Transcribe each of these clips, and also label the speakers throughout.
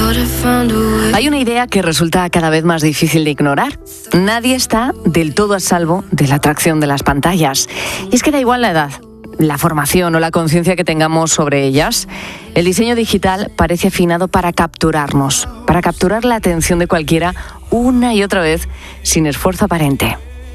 Speaker 1: Hay una idea que resulta cada vez más difícil de ignorar. Nadie está del todo a salvo de la atracción de las pantallas. Y es que da igual la edad, la formación o la conciencia que tengamos sobre ellas. El diseño digital parece afinado para capturarnos, para capturar la atención de cualquiera una y otra vez sin esfuerzo aparente.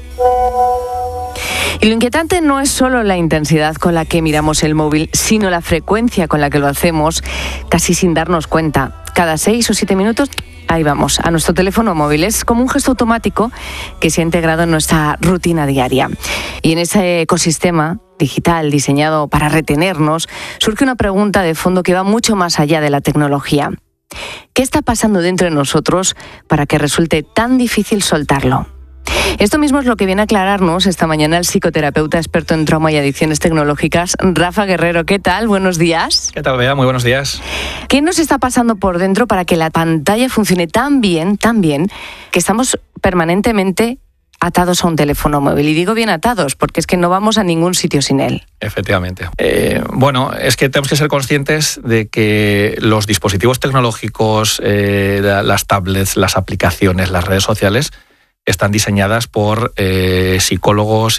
Speaker 1: Y lo inquietante no es solo la intensidad con la que miramos el móvil, sino la frecuencia con la que lo hacemos, casi sin darnos cuenta. Cada 6 o 7 minutos, ahí vamos, a nuestro teléfono móvil. Es como un gesto automático que se ha integrado en nuestra rutina diaria. Y en ese ecosistema digital diseñado para retenernos, surge una pregunta de fondo que va mucho más allá de la tecnología. ¿Qué está pasando dentro de nosotros para que resulte tan difícil soltarlo? Esto mismo es lo que viene a aclararnos esta mañana el psicoterapeuta experto en trauma y adicciones tecnológicas, Rafa Guerrero. ¿Qué tal? Buenos días.
Speaker 2: ¿Qué tal, Bea? Muy buenos días.
Speaker 1: ¿Qué nos está pasando por dentro para que la pantalla funcione tan bien, que estamos permanentemente atados a un teléfono móvil? Y digo bien atados, porque es que no vamos a ningún sitio sin él.
Speaker 2: Efectivamente. Es que tenemos que ser conscientes de que los dispositivos tecnológicos, las tablets, las aplicaciones, las redes sociales, están diseñadas por psicólogos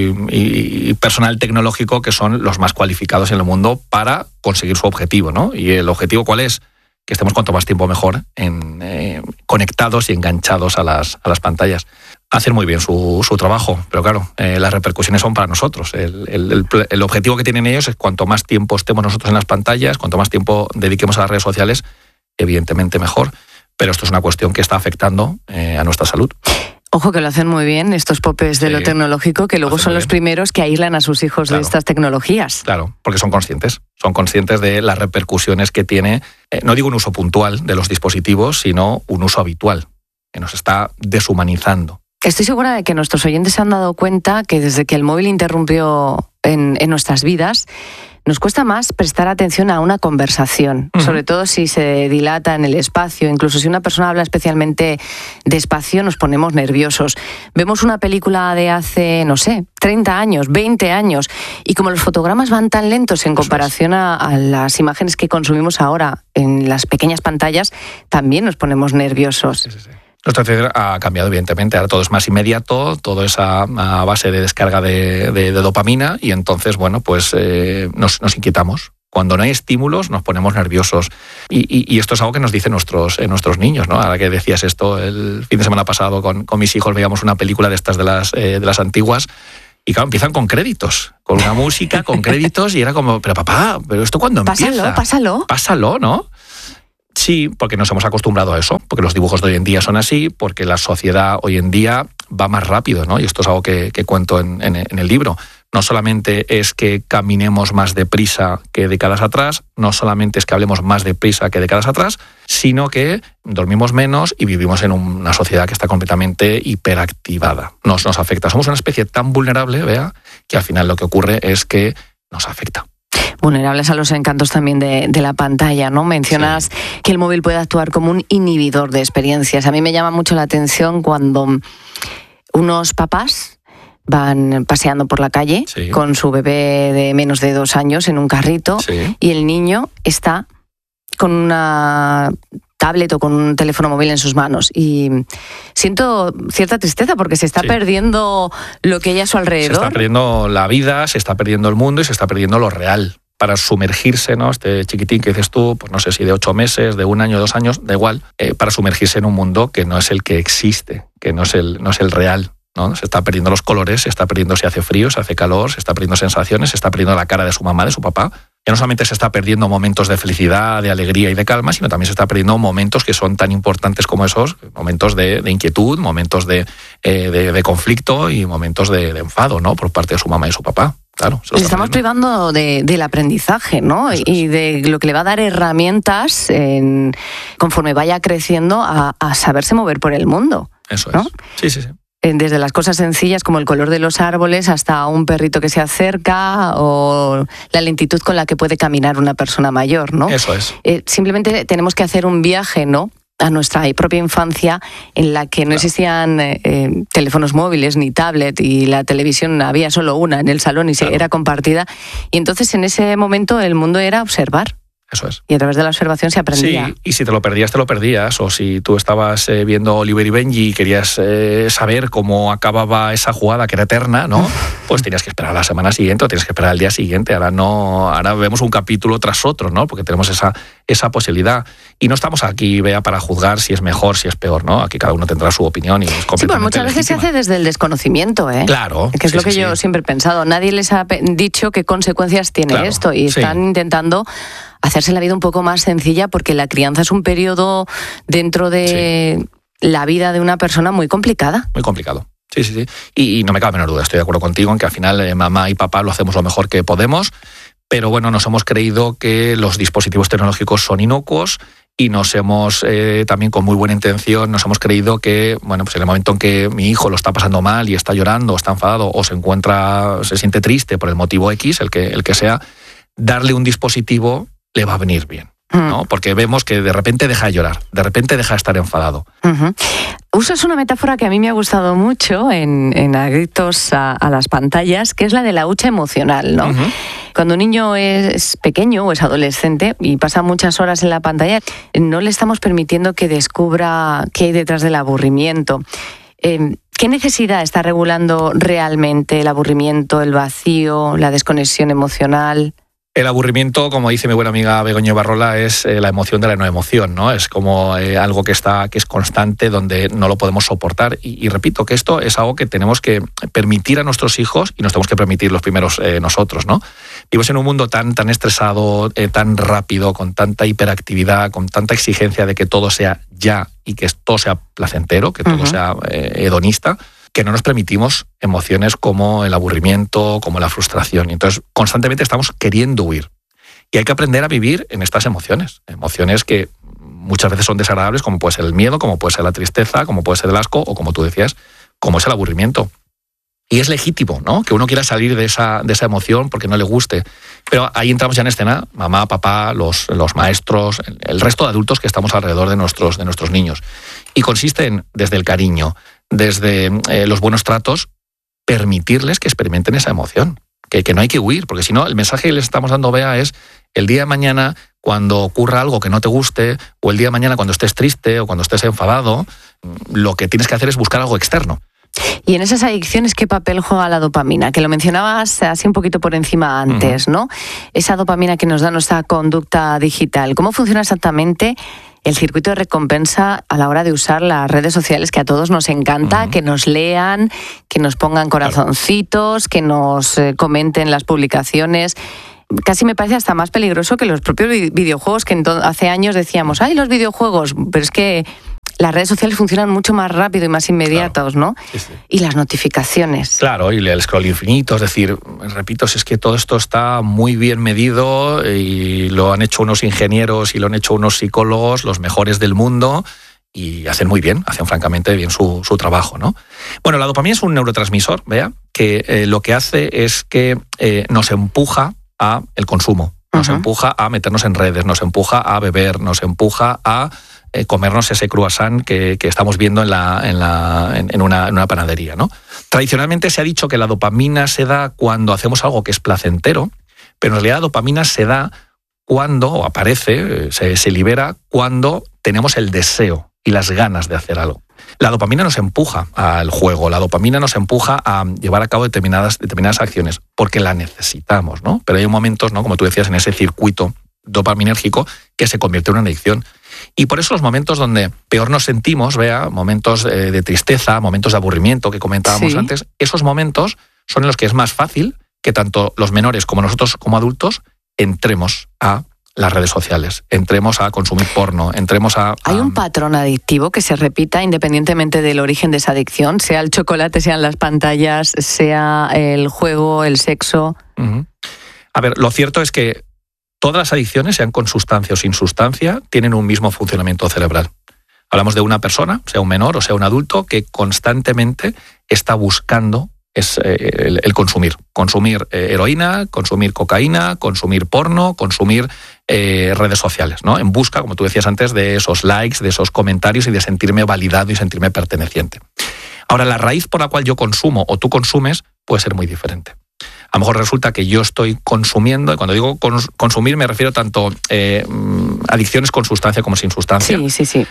Speaker 2: y personal tecnológico que son los más cualificados en el mundo para conseguir su objetivo, ¿no? ¿Y el objetivo cuál es? Que estemos cuanto más tiempo mejor conectados y enganchados a las pantallas. Hacen muy bien su trabajo, pero claro, las repercusiones son para nosotros. El objetivo que tienen ellos es cuanto más tiempo estemos nosotros en las pantallas, cuanto más tiempo dediquemos a las redes sociales, evidentemente mejor. Pero esto es una cuestión que está afectando a nuestra salud.
Speaker 1: Ojo que lo hacen muy bien estos popes de lo tecnológico, que luego son los primeros que aíslan a sus hijos de estas tecnologías.
Speaker 2: Claro, porque son conscientes de las repercusiones que tiene, no digo un uso puntual de los dispositivos, sino un uso habitual, que nos está deshumanizando.
Speaker 1: Estoy segura de que nuestros oyentes se han dado cuenta que desde que el móvil irrumpió en nuestras vidas, nos cuesta más prestar atención a una conversación, sobre todo si se dilata en el espacio. Incluso si una persona habla especialmente despacio, nos ponemos nerviosos. Vemos una película de hace, 30 años, 20 años, y como los fotogramas van tan lentos en comparación a las imágenes que consumimos ahora en las pequeñas pantallas, también nos ponemos nerviosos.
Speaker 2: Sí. Nuestra atención ha cambiado, evidentemente. Ahora todo es más inmediato, todo es a base de descarga de dopamina y entonces, nos inquietamos. Cuando no hay estímulos, nos ponemos nerviosos. Y esto es algo que nos dicen nuestros niños, ¿no? Ahora que decías esto, el fin de semana pasado con mis hijos veíamos una película de estas de las antiguas. Y claro, empiezan con créditos, con una música, con créditos, y era como, pero papá, ¿pero esto cuándo empieza? Pásalo, ¿no? Sí, porque nos hemos acostumbrado a eso, porque los dibujos de hoy en día son así, porque la sociedad hoy en día va más rápido, ¿no? Y esto es algo que cuento en el libro. No solamente es que caminemos más deprisa que décadas atrás, no solamente es que hablemos más deprisa que décadas atrás, sino que dormimos menos y vivimos en una sociedad que está completamente hiperactivada. Nos afecta. Somos una especie tan vulnerable, Bea, que al final lo que ocurre es que nos afecta.
Speaker 1: Vulnerables a los encantos también de la pantalla, ¿no? Mencionas que el móvil puede actuar como un inhibidor de experiencias. A mí me llama mucho la atención cuando unos papás van paseando por la calle con su bebé de menos de 2 años en un carrito y el niño está con una tablet o con un teléfono móvil en sus manos. Y siento cierta tristeza porque se está perdiendo lo que hay a su alrededor.
Speaker 2: Se está perdiendo la vida, se está perdiendo el mundo y se está perdiendo lo real. Para sumergirse, ¿no? Este chiquitín que dices tú, pues no sé si de 8 meses, de 1 año, 2 años, da igual, para sumergirse en un mundo que no es el que existe, que no es el real, ¿no? Se está perdiendo los colores, se está perdiendo si hace frío, si hace calor, se está perdiendo sensaciones, se está perdiendo la cara de su mamá, de su papá. Ya no solamente se está perdiendo momentos de felicidad, de alegría y de calma, sino también se está perdiendo momentos que son tan importantes como esos, momentos de inquietud, momentos de conflicto y momentos de enfado, ¿no? Por parte de su mamá y su papá. Claro,
Speaker 1: les estamos privando del aprendizaje, ¿no? Y de lo que le va a dar herramientas conforme vaya creciendo a saberse mover por el mundo.
Speaker 2: Eso
Speaker 1: ¿no?
Speaker 2: Es. Sí.
Speaker 1: Desde las cosas sencillas como el color de los árboles hasta un perrito que se acerca o la lentitud con la que puede caminar una persona mayor, ¿no?
Speaker 2: Eso es.
Speaker 1: Simplemente tenemos que hacer un viaje, ¿no?, a nuestra propia infancia en la que no existían teléfonos móviles ni tablet y la televisión había solo una en el salón y era compartida. Y entonces en ese momento el mundo era observar.
Speaker 2: Eso es.
Speaker 1: Y a través de la observación se aprendía.
Speaker 2: Sí, y si te lo perdías. O si tú estabas viendo Oliver y Benji y querías saber cómo acababa esa jugada que era eterna, ¿no? Pues tenías que esperar a la semana siguiente o tienes que esperar al día siguiente. Ahora vemos un capítulo tras otro, ¿no? Porque tenemos esa posibilidad. Y no estamos aquí, Bea, para juzgar si es mejor, si es peor, ¿no? Aquí cada uno tendrá su opinión y es completamente
Speaker 1: Sí, pues muchas veces
Speaker 2: legítima.
Speaker 1: se hace desde el desconocimiento, ¿eh?
Speaker 2: Claro.
Speaker 1: Que es lo que yo siempre he pensado. Nadie les ha dicho qué consecuencias tiene esto y están intentando hacerse la vida un poco más sencilla porque la crianza es un periodo dentro de la vida de una persona muy complicada.
Speaker 2: Muy complicado. Sí. Y no me cabe menor duda, estoy de acuerdo contigo en que al final mamá y papá lo hacemos lo mejor que podemos, pero bueno, nos hemos creído que los dispositivos tecnológicos son inocuos y nos hemos, también con muy buena intención, nos hemos creído que, bueno, pues en el momento en que mi hijo lo está pasando mal y está llorando, o está enfadado, o se siente triste por el motivo X, el que sea, darle un dispositivo le va a venir bien, ¿no? Porque vemos que de repente deja de llorar, de repente deja de estar enfadado.
Speaker 1: Usas una metáfora que a mí me ha gustado mucho en Adictos a las pantallas, que es la de la hucha emocional, ¿no? Cuando un niño es pequeño o es adolescente y pasa muchas horas en la pantalla, no le estamos permitiendo que descubra qué hay detrás del aburrimiento. ¿Qué necesidad está regulando realmente el aburrimiento, el vacío, la desconexión emocional?
Speaker 2: El aburrimiento, como dice mi buena amiga Begoña Barrola, es la emoción de la no emoción, ¿no? Es como algo que es constante, donde no lo podemos soportar. Y repito que esto es algo que tenemos que permitir a nuestros hijos y nos tenemos que permitir los primeros nosotros, ¿no? Vivimos en un mundo tan estresado, tan rápido, con tanta hiperactividad, con tanta exigencia de que todo sea ya y que todo sea placentero, que todo sea hedonista, que no nos permitimos emociones como el aburrimiento, como la frustración. Y entonces constantemente estamos queriendo huir. Y hay que aprender a vivir en estas emociones. Emociones que muchas veces son desagradables, como puede ser el miedo, como puede ser la tristeza, como puede ser el asco, o como tú decías, como es el aburrimiento. Y es legítimo, ¿no?, que uno quiera salir de esa emoción porque no le guste. Pero ahí entramos ya en escena, mamá, papá, los maestros, el resto de adultos que estamos alrededor de nuestros niños. Y consiste en, desde el cariño, desde los buenos tratos, permitirles que experimenten esa emoción, que no hay que huir, porque si no, el mensaje que les estamos dando, Bea, es el día de mañana, cuando ocurra algo que no te guste, o el día de mañana cuando estés triste o cuando estés enfadado, lo que tienes que hacer es buscar algo externo.
Speaker 1: Y en esas adicciones, ¿qué papel juega la dopamina? Que lo mencionabas así un poquito por encima antes, ¿no? Esa dopamina que nos da nuestra conducta digital. ¿Cómo funciona exactamente el circuito de recompensa a la hora de usar las redes sociales, que a todos nos encanta, que nos lean, que nos pongan corazoncitos, que nos comenten las publicaciones? Casi me parece hasta más peligroso que los propios videojuegos, que hace años decíamos, ¡ay, los videojuegos! Pero es que las redes sociales funcionan mucho más rápido y más inmediatos, ¿no? Sí. Y las notificaciones.
Speaker 2: Claro, y el scroll infinito, es decir, repito, si es que todo esto está muy bien medido y lo han hecho unos ingenieros y lo han hecho unos psicólogos, los mejores del mundo, y hacen muy bien, hacen francamente bien su trabajo, ¿no? Bueno, la dopamina es un neurotransmisor, Bea, que lo que hace es que nos empuja a el consumo, nos empuja a meternos en redes, nos empuja a beber, nos empuja a comernos ese croissant que estamos viendo en una panadería, ¿no? Tradicionalmente se ha dicho que la dopamina se da cuando hacemos algo que es placentero, pero en realidad la dopamina se da cuando, o aparece, se libera cuando tenemos el deseo y las ganas de hacer algo. La dopamina nos empuja al juego, la dopamina nos empuja a llevar a cabo determinadas acciones, porque la necesitamos, ¿no? Pero hay momentos, ¿no?, como tú decías, en ese circuito dopaminérgico que se convierte en una adicción. Y por eso los momentos donde peor nos sentimos, Bea, momentos de tristeza, momentos de aburrimiento que comentábamos antes, esos momentos son en los que es más fácil que tanto los menores como nosotros como adultos entremos a las redes sociales, entremos a consumir porno, entremos a...
Speaker 1: ¿Hay un patrón adictivo que se repita independientemente del origen de esa adicción? Sea el chocolate, sean las pantallas, sea el juego, el sexo.
Speaker 2: A ver, lo cierto es que todas las adicciones, sean con sustancia o sin sustancia, tienen un mismo funcionamiento cerebral. Hablamos de una persona, sea un menor o sea un adulto, que constantemente está buscando el consumir. Consumir heroína, consumir cocaína, consumir porno, consumir redes sociales, ¿no? En busca, como tú decías antes, de esos likes, de esos comentarios y de sentirme validado y sentirme perteneciente. Ahora, la raíz por la cual yo consumo o tú consumes puede ser muy diferente. a lo mejor resulta que yo estoy consumiendo, y cuando digo consumir me refiero tanto adicciones con sustancia como sin sustancia.
Speaker 1: Sí.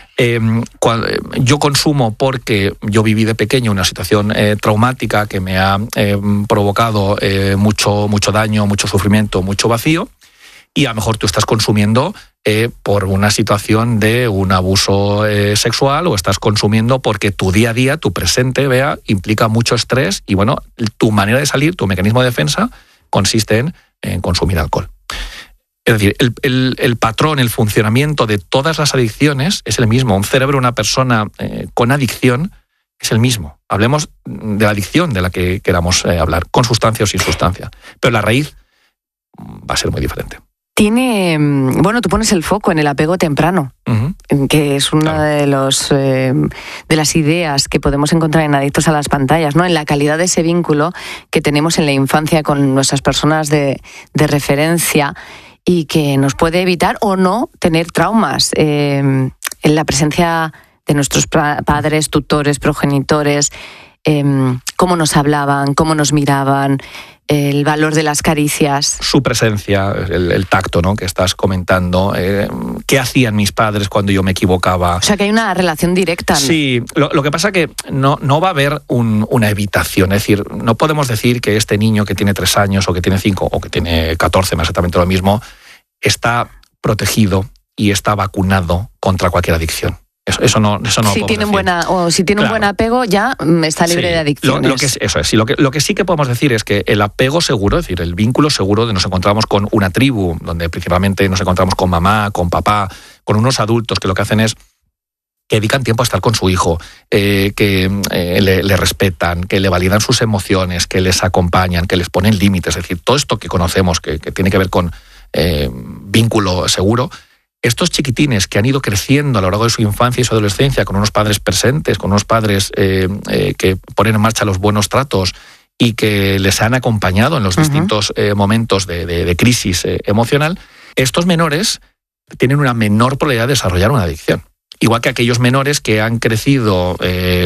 Speaker 2: Yo consumo porque yo viví de pequeño una situación traumática que me ha provocado mucho daño, mucho sufrimiento, mucho vacío, y a lo mejor tú estás consumiendo por una situación de un abuso sexual, o estás consumiendo porque tu día a día, tu presente, implica mucho estrés, y bueno, tu manera de salir, tu mecanismo de defensa consiste en consumir alcohol. Es decir, el patrón, el funcionamiento de todas las adicciones es el mismo. Un cerebro de una persona con adicción es el mismo. Hablemos de la adicción de la que queramos hablar, con sustancia o sin sustancia. Pero la raíz va a ser muy diferente.
Speaker 1: Tú pones el foco en el apego temprano, que es una de las ideas que podemos encontrar en Adictos a las Pantallas, ¿no? En la calidad de ese vínculo que tenemos en la infancia con nuestras personas de referencia, y que nos puede evitar o no tener traumas en la presencia de nuestros padres, tutores, progenitores, cómo nos hablaban, cómo nos miraban, el valor de las caricias.
Speaker 2: Su presencia, el tacto, ¿no?, que estás comentando. ¿Qué hacían mis padres cuando yo me equivocaba?
Speaker 1: O sea, que hay una relación directa, ¿no? Sí,
Speaker 2: lo que pasa es que no va a haber una evitación. Es decir, no podemos decir que este niño que tiene 3 años o que tiene 5 o que tiene 14, exactamente lo mismo, está protegido y está vacunado contra cualquier adicción. Eso no
Speaker 1: si tiene un buen apego, ya está libre de adicciones.
Speaker 2: Lo que sí que podemos decir es que el apego seguro, es decir, el vínculo seguro de nos encontramos con una tribu, donde principalmente nos encontramos con mamá, con papá, con unos adultos que lo que hacen es que dedican tiempo a estar con su hijo, que le respetan, que le validan sus emociones, que les acompañan, que les ponen límites. Es decir, todo esto que conocemos que tiene que ver con vínculo seguro. Estos chiquitines que han ido creciendo a lo largo de su infancia y su adolescencia con unos padres presentes, con unos padres que ponen en marcha los buenos tratos y que les han acompañado en los distintos momentos de crisis emocional, estos menores tienen una menor probabilidad de desarrollar una adicción. Igual que aquellos menores que han crecido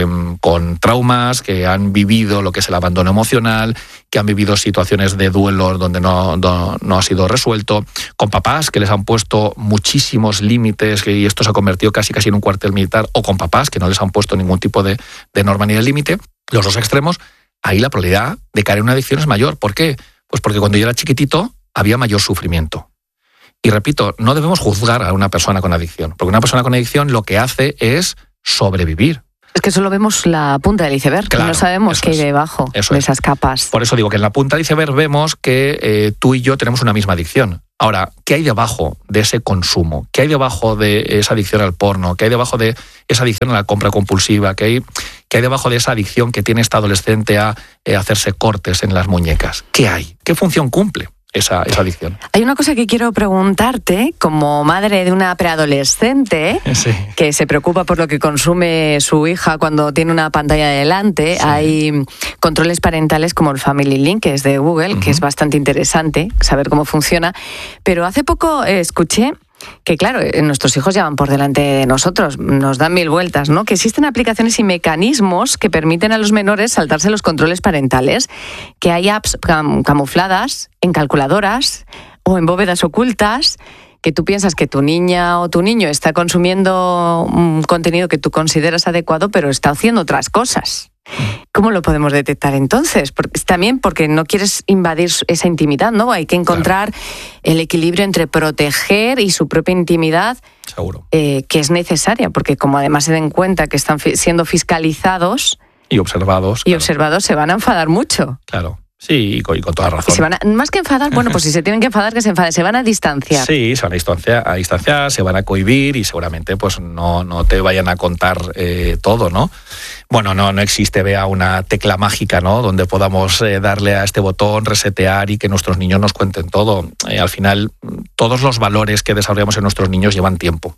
Speaker 2: con traumas, que han vivido lo que es el abandono emocional, que han vivido situaciones de duelo donde no ha sido resuelto, con papás que les han puesto muchísimos límites y esto se ha convertido casi en un cuartel militar, o con papás que no les han puesto ningún tipo de norma ni de límite, los dos extremos, ahí la probabilidad de caer en una adicción es mayor. ¿Por qué? Pues porque cuando yo era chiquitito había mayor sufrimiento. Y repito, no debemos juzgar a una persona con adicción, porque una persona con adicción lo que hace es sobrevivir.
Speaker 1: Es que solo vemos la punta del iceberg, claro, no sabemos qué hay debajo de esas capas.
Speaker 2: Por eso digo que en la punta del iceberg vemos que tú y yo tenemos una misma adicción. Ahora, ¿qué hay debajo de ese consumo? ¿Qué hay debajo de esa adicción al porno? ¿Qué hay debajo de esa adicción a la compra compulsiva? ¿Qué hay debajo de esa adicción que tiene esta adolescente a hacerse cortes en las muñecas? ¿Qué hay? ¿Qué función cumple esa adicción?
Speaker 1: Hay una cosa que quiero preguntarte, como madre de una preadolescente que se preocupa por lo que consume su hija cuando tiene una pantalla delante. Sí. Hay controles parentales como el Family Link, que es de Google, que es bastante interesante saber cómo funciona. Pero hace poco escuché que, claro, nuestros hijos ya van por delante de nosotros, nos dan 1000 vueltas, ¿no? Que existen aplicaciones y mecanismos que permiten a los menores saltarse los controles parentales, que hay apps camufladas en calculadoras o en bóvedas ocultas, que tú piensas que tu niña o tu niño está consumiendo un contenido que tú consideras adecuado, pero está haciendo otras cosas. ¿Cómo lo podemos detectar entonces? También porque no quieres invadir esa intimidad, ¿no? Hay que encontrar el equilibrio entre proteger y su propia intimidad.
Speaker 2: Seguro.
Speaker 1: Que es necesaria, porque como además se den cuenta que están siendo fiscalizados
Speaker 2: y observados,
Speaker 1: se van a enfadar mucho.
Speaker 2: Claro. Sí, y con toda razón.
Speaker 1: Más que enfadar, pues si se tienen que enfadar, que se enfaden, se van a distanciar.
Speaker 2: Sí, se van a distanciar, se van a cohibir y seguramente pues no te vayan a contar todo, ¿no? Bueno, no existe, una tecla mágica, ¿no?, donde podamos darle a este botón, resetear y que nuestros niños nos cuenten todo. Al final, todos los valores que desarrollamos en nuestros niños llevan tiempo.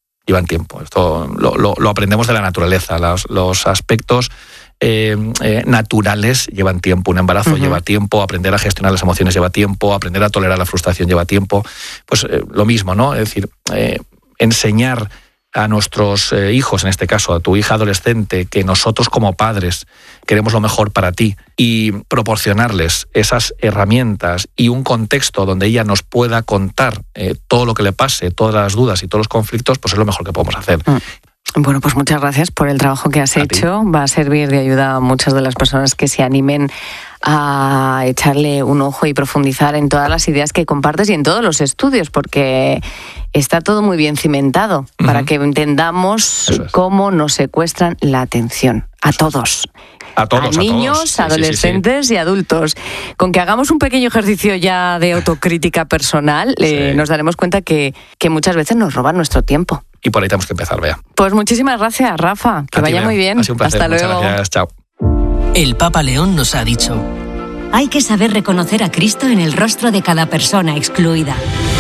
Speaker 2: Esto lo aprendemos de la naturaleza. Los aspectos naturales llevan tiempo. Un embarazo lleva tiempo, aprender a gestionar las emociones lleva tiempo, aprender a tolerar la frustración lleva tiempo. Pues lo mismo, ¿no? Es decir, enseñar a nuestros hijos, en este caso a tu hija adolescente, que nosotros como padres queremos lo mejor para ti y proporcionarles esas herramientas y un contexto donde ella nos pueda contar todo lo que le pase, todas las dudas y todos los conflictos, pues es lo mejor que podemos hacer.
Speaker 1: Bueno, pues muchas gracias por el trabajo que has hecho. Va a servir de ayuda a muchas de las personas que se animen a echarle un ojo y profundizar en todas las ideas que compartes y en todos los estudios, porque está todo muy bien cimentado para que entendamos cómo nos secuestran la atención a todos. A niños, adolescentes y adultos. Con que hagamos un pequeño ejercicio ya de autocrítica personal, nos daremos cuenta que muchas veces nos roban nuestro tiempo.
Speaker 2: Y por ahí tenemos que empezar, Bea.
Speaker 1: Pues muchísimas gracias, Rafa. Que vaya muy bien.
Speaker 2: Ha sido un placer.
Speaker 1: Hasta luego.
Speaker 2: Muchas gracias. Chao.
Speaker 3: El Papa León nos ha dicho:
Speaker 4: hay que saber reconocer a Cristo en el rostro de cada persona excluida.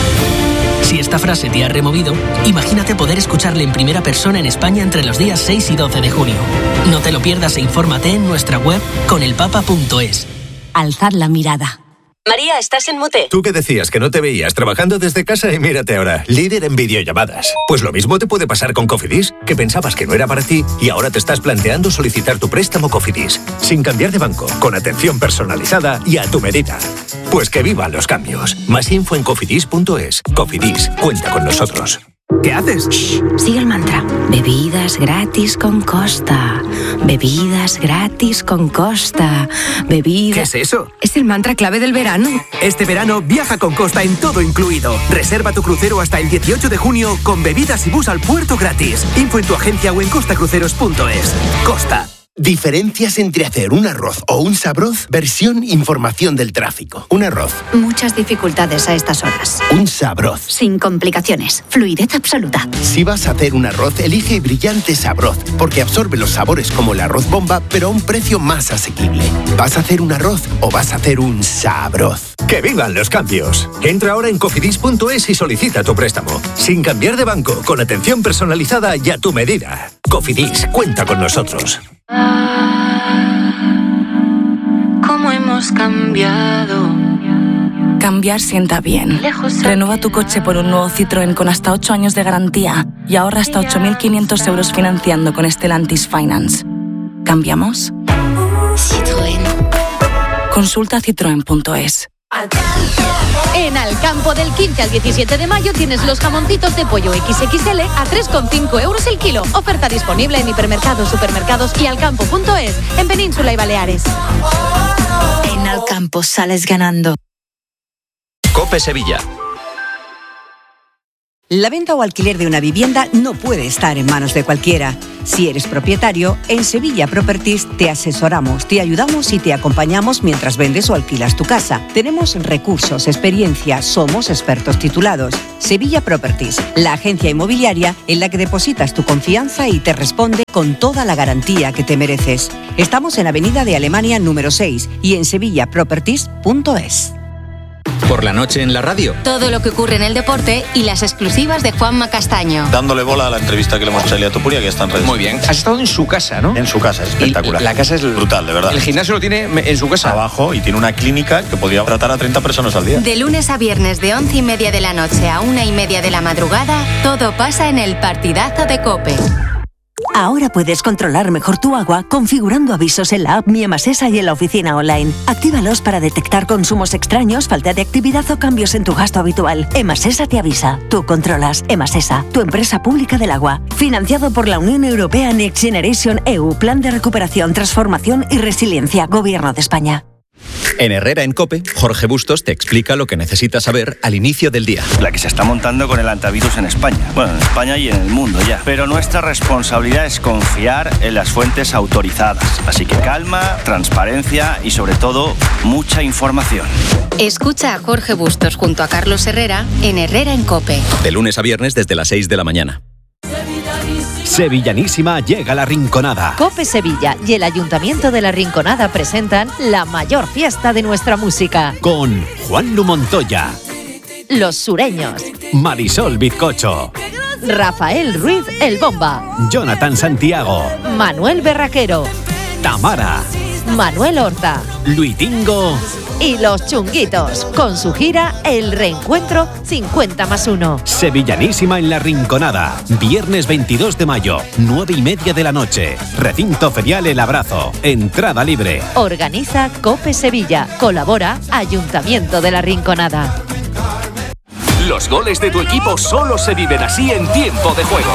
Speaker 3: Si esta frase te ha removido, imagínate poder escucharle en primera persona en España entre los días 6 y 12 de junio. No te lo pierdas e infórmate en nuestra web conelpapa.es.
Speaker 4: Alzad la mirada.
Speaker 5: María, estás en mute.
Speaker 6: Tú que decías que no te veías trabajando desde casa y mírate ahora, líder en videollamadas. Pues lo mismo te puede pasar con Cofidis, que pensabas que no era para ti y ahora te estás planteando solicitar tu préstamo Cofidis, sin cambiar de banco, con atención personalizada y a tu medida. Pues que vivan los cambios. Más info en cofidis.es. Cofidis, cuenta con nosotros.
Speaker 7: ¿Qué haces?
Speaker 4: Shh, sigue el mantra. Bebidas gratis con Costa. Bebidas gratis con Costa.
Speaker 7: ¿Qué es eso?
Speaker 4: Es el mantra clave del verano.
Speaker 7: Este verano viaja con Costa en todo incluido. Reserva tu crucero hasta el 18 de junio con bebidas y bus al puerto gratis. Info en tu agencia o en costacruceros.es. Costa.
Speaker 8: Diferencias entre hacer un arroz o un sabroz. Versión información del tráfico. Un arroz.
Speaker 4: Muchas dificultades a estas horas.
Speaker 8: Un sabroz.
Speaker 4: Sin complicaciones. Fluidez absoluta.
Speaker 8: Si vas a hacer un arroz, elige Brillante Sabroz, porque absorbe los sabores como el arroz bomba, pero a un precio más asequible. ¿Vas a hacer un arroz o vas a hacer un sabroz?
Speaker 6: ¡Que vivan los cambios! Entra ahora en cofidis.es y solicita tu préstamo. Sin cambiar de banco, con atención personalizada y a tu medida. Cofidis, cuenta con nosotros.
Speaker 9: ¿Cómo hemos cambiado?
Speaker 10: Cambiar sienta bien. Renueva tu coche por un nuevo Citroën con hasta 8 años de garantía y ahorra hasta 8.500 euros financiando con Stellantis Finance. ¿Cambiamos?
Speaker 9: Citroën.
Speaker 10: Consulta citroen.es.
Speaker 11: En Alcampo del 15 al 17 de mayo tienes los jamoncitos de pollo XXL a 3,5 euros el kilo. Oferta disponible en hipermercados, supermercados y alcampo.es, en Península y Baleares.
Speaker 9: En Alcampo sales ganando.
Speaker 12: COPE Sevilla.
Speaker 13: La venta o alquiler de una vivienda no puede estar en manos de cualquiera. Si eres propietario, en Sevilla Properties te asesoramos, te ayudamos y te acompañamos mientras vendes o alquilas tu casa. Tenemos recursos, experiencia, somos expertos titulados. Sevilla Properties, la agencia inmobiliaria en la que depositas tu confianza y te responde con toda la garantía que te mereces. Estamos en Avenida de Alemania número 6 y en sevillaproperties.es.
Speaker 12: Por la noche en la radio.
Speaker 11: Todo lo que ocurre en el deporte y las exclusivas de Juanma Castaño.
Speaker 14: Dándole bola a la entrevista que le hemos hecho a Elia Topuria, que está en redes.
Speaker 12: Muy bien. Has estado en su casa, ¿no?
Speaker 14: En su casa, es espectacular.
Speaker 12: La casa es
Speaker 14: brutal, de verdad.
Speaker 12: El gimnasio lo tiene en su casa.
Speaker 14: Abajo, y tiene una clínica que podría tratar a 30 personas al día.
Speaker 11: De lunes a viernes de 11:30 de la noche a 1:30 de la madrugada, todo pasa en el partidazo de COPE.
Speaker 4: Ahora puedes controlar mejor tu agua configurando avisos en la app Mi Emasesa y en la oficina online. Actívalos para detectar consumos extraños, falta de actividad o cambios en tu gasto habitual. Emasesa te avisa. Tú controlas. Emasesa, tu empresa pública del agua. Financiado por la Unión Europea Next Generation EU, Plan de Recuperación, Transformación y Resiliencia, Gobierno de España.
Speaker 12: En Herrera en COPE, Jorge Bustos te explica lo que necesitas saber al inicio del día.
Speaker 15: La que se está montando con el antivirus en España. Bueno, en España y en el mundo ya. Pero nuestra responsabilidad es confiar en las fuentes autorizadas. Así que calma, transparencia y sobre todo, mucha información.
Speaker 11: Escucha a Jorge Bustos junto a Carlos Herrera en Herrera en COPE.
Speaker 12: De lunes a viernes desde las 6 de la mañana.
Speaker 16: Sevillanísima llega La Rinconada.
Speaker 17: COPE Sevilla y el Ayuntamiento de La Rinconada presentan la mayor fiesta de nuestra música.
Speaker 16: Con Juan Lu Montoya,
Speaker 17: Los Sureños,
Speaker 16: Marisol Bizcocho,
Speaker 17: Rafael Ruiz El Bomba,
Speaker 16: Jonathan Santiago,
Speaker 17: Manuel Berraquero,
Speaker 16: Tamara,
Speaker 17: Manuel Horta.
Speaker 16: Luitingo.
Speaker 17: Y Los Chunguitos, con su gira El Reencuentro 50+1.
Speaker 16: Sevillanísima en La Rinconada. Viernes 22 de mayo, 9:30 de la noche. Recinto ferial El Abrazo. Entrada libre.
Speaker 17: Organiza COPE Sevilla. Colabora Ayuntamiento de La Rinconada.
Speaker 18: Los goles de tu equipo solo se viven así en tiempo de juego.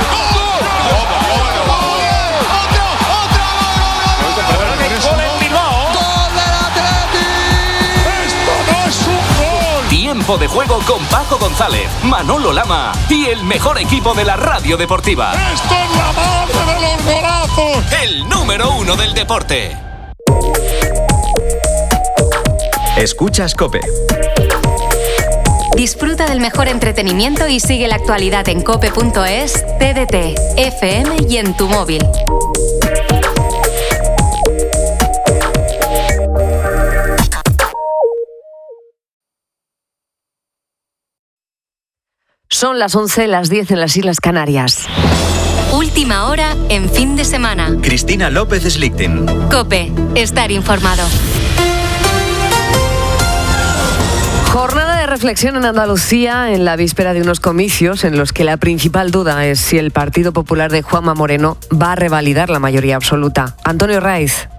Speaker 18: Tiempo de juego con Paco González, Manolo Lama y el mejor equipo de la radio deportiva.
Speaker 19: ¡Esto es la madre de los golazos!
Speaker 18: El número 1 del deporte.
Speaker 12: Escuchas COPE.
Speaker 5: Disfruta del mejor entretenimiento y sigue la actualidad en cope.es, TDT, FM y en tu móvil.
Speaker 1: Son las 11, las 10 en las Islas Canarias.
Speaker 5: Última hora en fin de semana.
Speaker 12: Cristina López Slichting.
Speaker 5: COPE, estar informado.
Speaker 1: Jornada de reflexión en Andalucía en la víspera de unos comicios en los que la principal duda es si el Partido Popular de Juanma Moreno va a revalidar la mayoría absoluta. Antonio Raiz.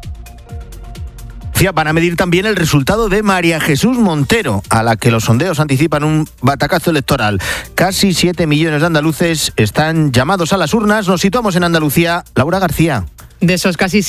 Speaker 20: Van a medir también el resultado de María Jesús Montero, a la que los sondeos anticipan un batacazo electoral. Casi 7 millones de andaluces están llamados a las urnas. Nos situamos en Andalucía. Laura García.
Speaker 21: De esos casi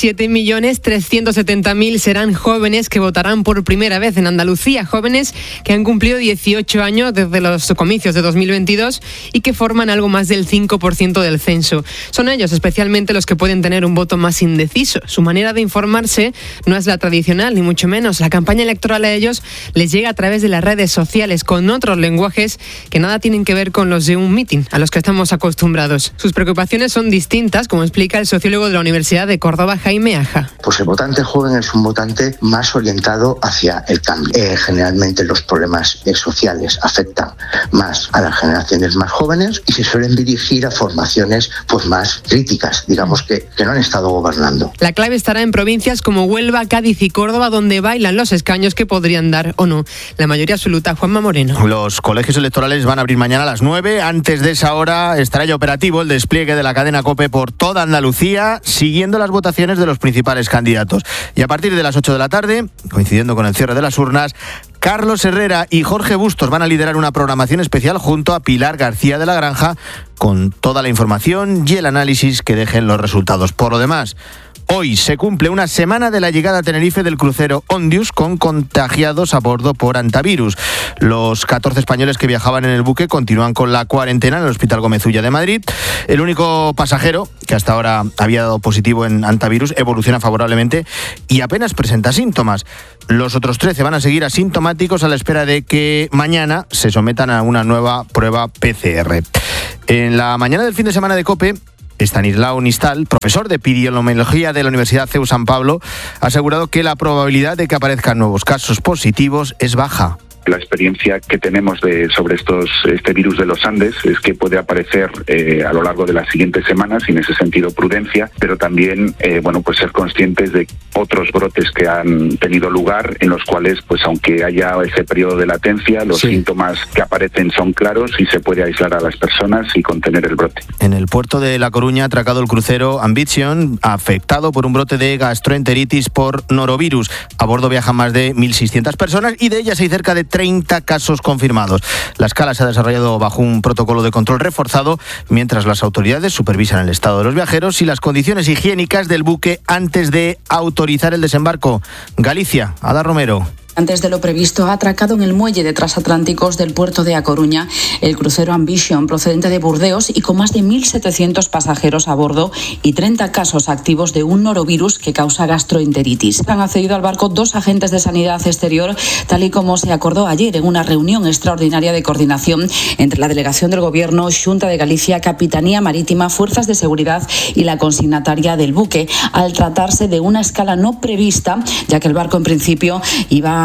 Speaker 21: 7.370.000 serán jóvenes que votarán por primera vez en Andalucía, jóvenes que han cumplido 18 años desde los comicios de 2022 y que forman algo más del 5% del censo. Son ellos especialmente los que pueden tener un voto más indeciso. Su manera de informarse no es la tradicional, ni mucho menos. La campaña electoral a ellos les llega a través de las redes sociales, con otros lenguajes que nada tienen que ver con los de un mitin, a los que estamos acostumbrados. Sus preocupaciones son distintas, como explica el sociólogo de la Universidad de Córdoba, Jaime Aja.
Speaker 22: Pues el votante joven es un votante más orientado hacia el cambio. Generalmente los problemas sociales afectan más a las generaciones más jóvenes y se suelen dirigir a formaciones pues más críticas, digamos que no han estado gobernando.
Speaker 21: La clave estará en provincias como Huelva, Cádiz y Córdoba, donde bailan los escaños que podrían dar o no la mayoría absoluta a Juanma Moreno.
Speaker 20: Los colegios electorales van a abrir mañana a las 9. Antes de esa hora estará ya operativo el despliegue de la cadena COPE por toda Andalucía, siguiendo las votaciones de los principales candidatos. Y a partir de las 8 de la tarde, coincidiendo con el cierre de las urnas, Carlos Herrera y Jorge Bustos van a liderar una programación especial junto a Pilar García de la Granja, con toda la información y el análisis que dejen los resultados. Por lo demás, hoy se cumple una semana de la llegada a Tenerife del crucero Ondius con contagiados a bordo por hantavirus. Los 14 españoles que viajaban en el buque continúan con la cuarentena en el Hospital Gómez Ulla de Madrid. El único pasajero que hasta ahora había dado positivo en hantavirus evoluciona favorablemente y apenas presenta síntomas. Los otros 13 van a seguir asintomáticos a la espera de que mañana se sometan a una nueva prueba PCR. En la mañana del fin de semana de COPE, Estanislao Nistal, profesor de epidemiología de la Universidad CEU San Pablo, ha asegurado que la probabilidad de que aparezcan nuevos casos positivos es baja.
Speaker 23: La experiencia que tenemos sobre este virus de los Andes es que puede aparecer a lo largo de las siguientes semanas, y en ese sentido prudencia, pero también pues ser conscientes de otros brotes que han tenido lugar en los cuales, pues aunque haya ese periodo de latencia, los síntomas que aparecen son claros y se puede aislar a las personas y contener el brote.
Speaker 20: En el puerto de La Coruña ha atracado el crucero Ambition, afectado por un brote de gastroenteritis por norovirus. A bordo viajan más de 1.600 personas y de ellas hay cerca de 30 casos confirmados. La escala se ha desarrollado bajo un protocolo de control reforzado, mientras las autoridades supervisan el estado de los viajeros y las condiciones higiénicas del buque antes de autorizar el desembarco. Galicia, Ada Romero.
Speaker 24: Antes de lo previsto, ha atracado en el muelle de transatlánticos del puerto de A Coruña el crucero Ambition, procedente de Burdeos y con más de 1.700 pasajeros a bordo y 30 casos activos de un norovirus que causa gastroenteritis. Han accedido al barco 2 agentes de sanidad exterior, tal y como se acordó ayer en una reunión extraordinaria de coordinación entre la delegación del Gobierno, Xunta de Galicia, Capitanía Marítima, Fuerzas de Seguridad y la consignataria del buque, al tratarse de una escala no prevista, ya que el barco en principio iba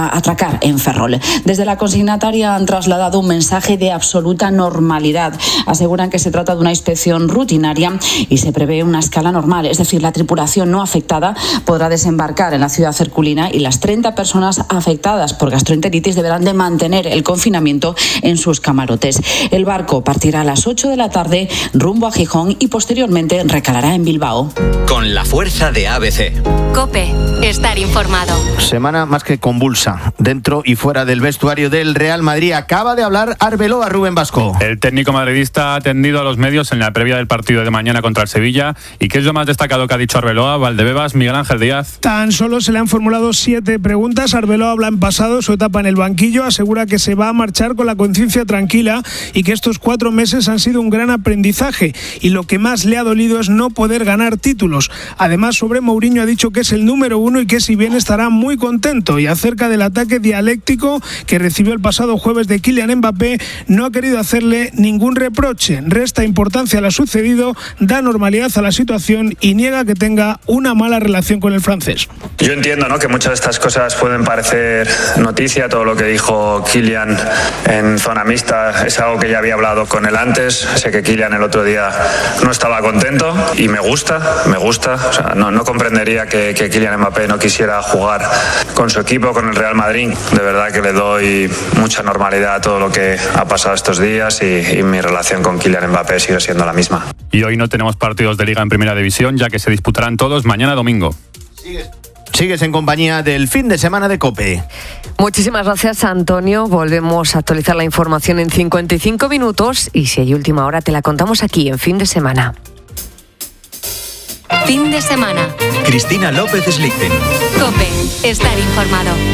Speaker 24: a atracar en Ferrol. Desde la consignataria han trasladado un mensaje de absoluta normalidad. Aseguran que se trata de una inspección rutinaria y se prevé una escala normal, es decir, la tripulación no afectada podrá desembarcar en la ciudad herculina y las 30 personas afectadas por gastroenteritis deberán de mantener el confinamiento en sus camarotes. El barco partirá a las 8 de la tarde rumbo a Gijón y posteriormente recalará en Bilbao.
Speaker 12: Con la fuerza de ABC.
Speaker 5: COPE. Estar informado.
Speaker 20: Semana más que convulsa, dentro y fuera del vestuario del Real Madrid. Acaba de hablar Arbeloa, Rubén Vasco.
Speaker 2: El técnico madridista ha atendido a los medios en la previa del partido de mañana contra el Sevilla. ¿Y qué es lo más destacado que ha dicho Arbeloa? Valdebebas, Miguel Ángel Díaz.
Speaker 3: Tan solo se le han formulado 7 preguntas. Arbeloa habla en pasado su etapa en el banquillo, asegura que se va a marchar con la conciencia tranquila y que estos 4 meses han sido un gran aprendizaje y lo que más le ha dolido es no poder ganar títulos. Además, sobre Mourinho ha dicho que es el número 1 y que si bien estará muy contento, y acerca del ataque dialéctico que recibió el pasado jueves de Kylian Mbappé, no ha querido hacerle ningún reproche, resta importancia a lo sucedido, da normalidad a la situación y niega que tenga una mala relación con el francés.
Speaker 7: Yo entiendo, ¿no?, que muchas de estas cosas pueden parecer noticia, todo lo que dijo Kylian en zona mixta es algo que ya había hablado con él antes. Sé que Kylian el otro día no estaba contento y me gusta, o sea, no comprendería que Kylian Mbappé no quisiera jugar con su equipo, con el Real Madrid. De verdad que le doy mucha normalidad a todo lo que ha pasado estos días y mi relación con Kylian Mbappé sigue siendo la misma.
Speaker 2: Y hoy no tenemos partidos de Liga en Primera División, ya que se disputarán todos mañana domingo.
Speaker 20: Sigues en compañía del fin de semana de COPE.
Speaker 1: Muchísimas gracias, Antonio. Volvemos a actualizar la información en 55 minutos y si hay última hora te la contamos aquí en Fin de Semana.
Speaker 5: Fin de semana.
Speaker 12: Cristina López Slichten.
Speaker 5: COPE. Estar informado.